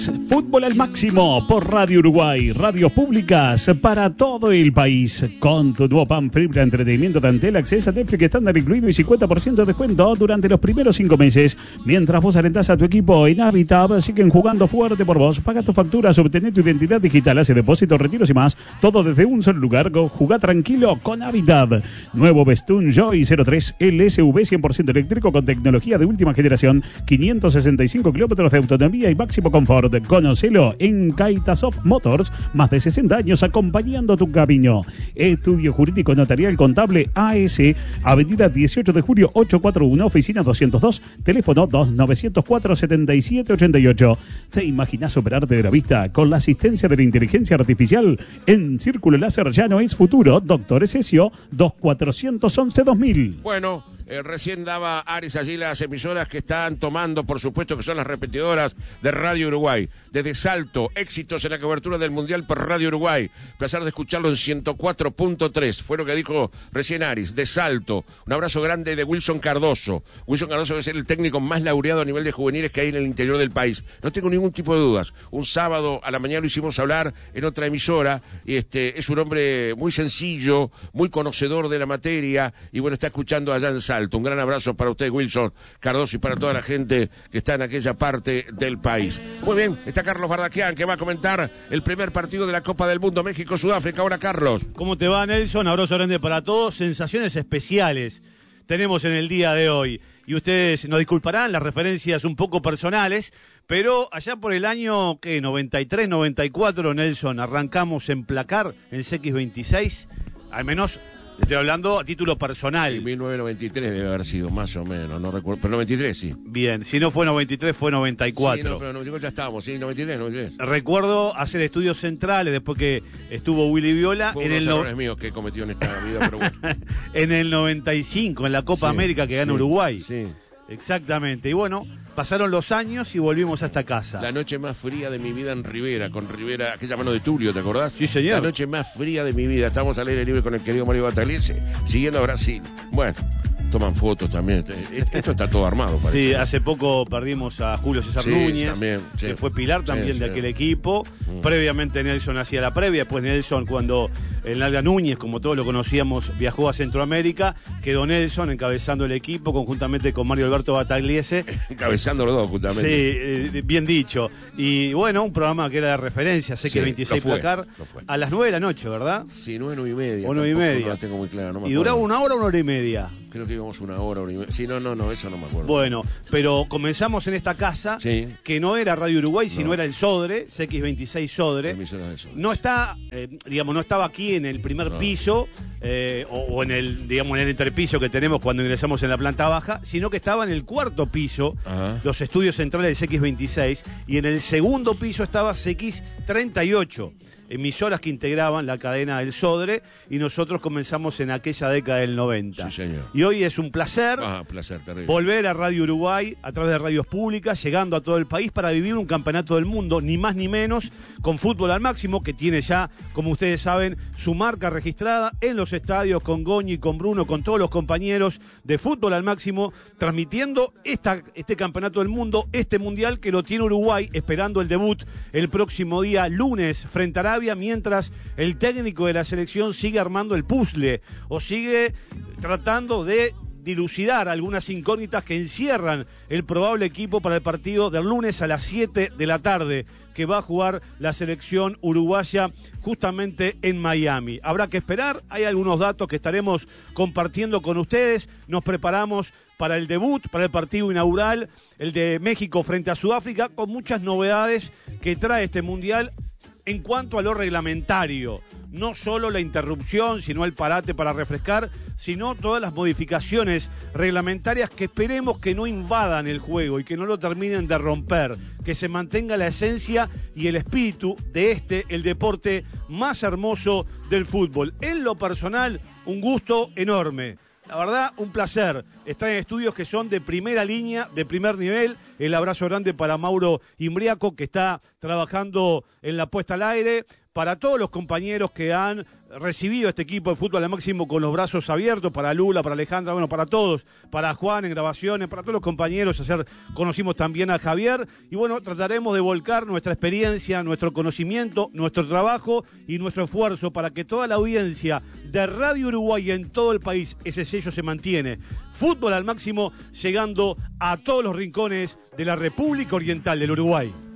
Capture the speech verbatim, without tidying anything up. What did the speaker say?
Fútbol al máximo por Radio Uruguay, radios públicas para todo el país. Con tu nuevo plan Fibra Entretenimiento de Antel, acceso a Netflix estándar incluido y cincuenta por ciento de descuento durante los primeros cinco meses. Mientras vos alentás a tu equipo en Habitat, siguen jugando fuerte por vos. Paga tus facturas, obtener tu identidad digital, hace depósitos, retiros y más. Todo desde un solo lugar. Jugá tranquilo con Habitat. Nuevo Bestun Joy cero tres L S V cien por ciento eléctrico con tecnología de última generación. quinientos sesenta y cinco kilómetros de autonomía y máximo confort. Conocelo en Kaitasov Motors, más de sesenta años acompañando tu camino. Estudio Jurídico Notarial Contable A S, Avenida dieciocho de julio ochocientos cuarenta y uno, oficina doscientos dos, teléfono dos nueve cero cuatro siete siete ocho ocho. ¿Te imaginas operarte de la vista con la asistencia de la inteligencia artificial? En Círculo Láser ya no es futuro. Doctor Esesio, dos cuatro uno uno dos mil. Bueno, eh, recién daba Aris allí las emisoras que están tomando, por supuesto que son las repetidoras de Radio Uruguay. Desde Salto, éxitos en la cobertura del Mundial por Radio Uruguay. Placer de escucharlo en ciento cuatro punto tres. Fue lo que dijo recién Aris. De Salto, un abrazo grande de Wilson Cardoso. Wilson Cardoso debe ser el técnico más laureado a nivel de juveniles que hay en el interior del país. No tengo ningún tipo de dudas. Un sábado a la mañana lo hicimos hablar en otra emisora. Y este es un hombre muy sencillo, muy conocedor de la materia. Y bueno, está escuchando allá en Salto. Un gran abrazo para usted, Wilson Cardoso, y para toda la gente que está en aquella parte del país. Muy bien, está Carlos Bardaquian, que va a comentar el primer partido de la Copa del Mundo, México-Sudáfrica. Ahora, Carlos. ¿Cómo te va, Nelson? Abrazo grande para todos. Sensaciones especiales tenemos en el día de hoy. Y ustedes nos disculparán las referencias un poco personales, pero allá por el año, ¿qué? noventa y tres, noventa y cuatro, Nelson, arrancamos en Placar, en C X veintiséis, al menos... Estoy hablando a título personal. En mil novecientos noventa y tres debe haber sido, más o menos, no recuerdo. Pero noventa y tres sí. Bien, si no fue noventa y tres, fue noventa y cuatro. Sí, no, pero noventa y cuatro ya estábamos, sí, noventa y tres, noventa y tres. Recuerdo hacer estudios centrales después que estuvo Willy Viola. Fue en unos el errores no... míos que he cometido en esta vida, pero bueno. En el noventa y cinco, en la Copa Sí, América que gana sí, Uruguay. Sí. Exactamente. Y bueno, pasaron los años y volvimos a esta casa. La noche más fría de mi vida en Rivera, con Rivera, aquella mano de Tulio, ¿te acordás? Sí, señor. La noche más fría de mi vida. Estamos al aire libre con el querido Mario Batagliese, siguiendo a Brasil. Bueno, toman fotos también. Esto está todo armado, parece. Sí, hace poco perdimos a Julio César Sí, Núñez, también, sí. que fue pilar también Sí, de sí. aquel equipo. Mm. Previamente Nelson hacía la previa, después Nelson, cuando el Nalga Núñez, como todos lo conocíamos, viajó a Centroamérica, quedó Nelson encabezando el equipo conjuntamente con Mario Alberto Batagliese. Encabezando los dos, justamente. Sí, eh, bien dicho. Y bueno, un programa que era de referencia, sé que Sí, veintiséis lo fue, Placar, lo fue. a las nueve de la noche, ¿verdad? Sí, nueve, nueve y media. O nueve y tampoco media. No la tengo muy clara, no me Y acuerdo. duraba una hora o una hora y media. Creo que íbamos una hora, hora y media. Sí, no, no, no, eso no me acuerdo. Bueno, pero comenzamos en esta casa, Sí. que no era Radio Uruguay, sino No. era el Sodre, C X veintiséis Sodre. Emisora de eso. No está, eh, digamos, no estaba aquí en el primer No. piso, eh, o, o en el, digamos, en el interpiso que tenemos cuando ingresamos en la planta baja, sino que estaba en el cuarto piso, Ajá. los estudios centrales de C X veintiséis, y en el segundo piso estaba C X treinta y ocho. Emisoras que integraban la cadena del Sodre, y nosotros comenzamos en aquella década del noventa. Sí, señor. Y hoy es un placer Ah, placer, terrible. volver a Radio Uruguay a través de radios públicas, llegando a todo el país para vivir un campeonato del mundo, ni más ni menos, con fútbol al máximo, que tiene ya, como ustedes saben, su marca registrada en los estadios, con Goñi, con Bruno, con todos los compañeros de fútbol al máximo, transmitiendo esta, este campeonato del mundo, este mundial que lo tiene Uruguay, esperando el debut el próximo día lunes frente a Arabia, mientras el técnico de la selección sigue armando el puzzle o sigue tratando de dilucidar algunas incógnitas que encierran el probable equipo para el partido del lunes a las siete de la tarde que va a jugar la selección uruguaya justamente en Miami. Habrá que esperar, hay algunos datos que estaremos compartiendo con ustedes. Nos preparamos para el debut, para el partido inaugural, el de México frente a Sudáfrica, con muchas novedades que trae este mundial en cuanto a lo reglamentario. No solo la interrupción, sino el parate para refrescar, sino todas las modificaciones reglamentarias que esperemos que no invadan el juego y que no lo terminen de romper, que se mantenga la esencia y el espíritu de este, el deporte más hermoso del fútbol. En lo personal, un gusto enorme. La verdad, un placer estar en estudios que son de primera línea, de primer nivel. El abrazo grande para Mauro Imbriaco, que está trabajando en la puesta al aire, para todos los compañeros que han recibido este equipo de Fútbol al Máximo con los brazos abiertos, para Lula, para Alejandra, bueno, para todos, para Juan en grabaciones, para todos los compañeros. Ayer conocimos también a Javier y bueno, trataremos de volcar nuestra experiencia, nuestro conocimiento, nuestro trabajo y nuestro esfuerzo para que toda la audiencia de Radio Uruguay en todo el país, ese sello se mantiene. Fútbol al Máximo, llegando a todos los rincones de la República Oriental del Uruguay.